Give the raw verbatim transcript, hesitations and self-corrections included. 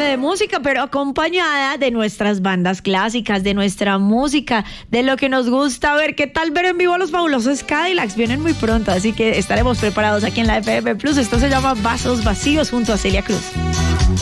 de música, pero acompañada de nuestras bandas clásicas, de nuestra música, de lo que nos gusta ver. ¿Qué tal ver en vivo a los fabulosos Cadillacs? Vienen muy pronto, así que estaremos preparados aquí en la F M Plus. Esto se llama Vasos Vacíos junto a Celia Cruz.